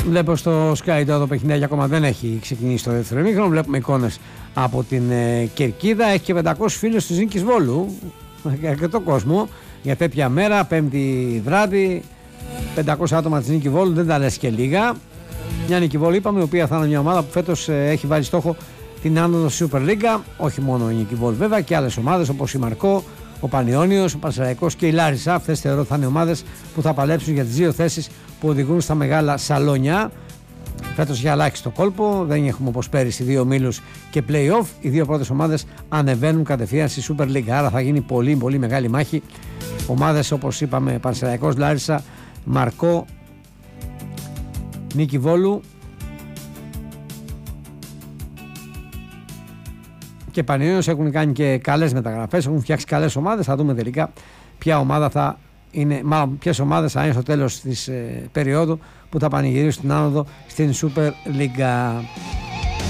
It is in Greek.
Βλέπω στο Sky το παιχνίδι ακόμα δεν έχει ξεκινήσει το δεύτερο ημίχρονο. Βλέπουμε εικόνες από την Κερκίδα. Έχει και 500 φίλους της Νίκης Βόλου. Αρκετό κόσμο για τέτοια μέρα, Πέμπτη βράδυ. 500 άτομα της Νίκη Βόλου, δεν τα λες και λίγα. Μια Νίκη Βόλου, είπαμε, η οποία θα είναι μια ομάδα που φέτος έχει βάλει στόχο την άνοδο στη Super League. Όχι μόνο η Νίκη Βόλου, βέβαια, και άλλες ομάδες όπως η Μαρκό, ο Πανιώνιος, ο Πανσεραϊκός και η Λάρισα. Αυτές θεωρώ θα είναι ομάδες που θα παλέψουν για τις δύο θέσεις που οδηγούν στα μεγάλα σαλόνια. Φέτος έχει αλλάξει το κόλπο, δεν έχουμε όπως πέρυσι δύο ομίλους και play-off. Οι δύο πρώτες ομάδες ανεβαίνουν κατευθείαν στη Super League. Άρα θα γίνει πολύ πολύ μεγάλη μάχη. Ομάδες όπως είπαμε, Πανσεραϊκός, Λάρισα, Μαρκό, Νίκη Βόλου και Πανιώνιος έχουν κάνει και καλές μεταγραφές, έχουν φτιάξει καλές ομάδες. Θα δούμε τελικά ποια ομάδα θα είναι, μάλλον ποιες ομάδες θα είναι στο τέλος της περίοδου που θα πανηγυρίσουν την άνοδο στην Super League.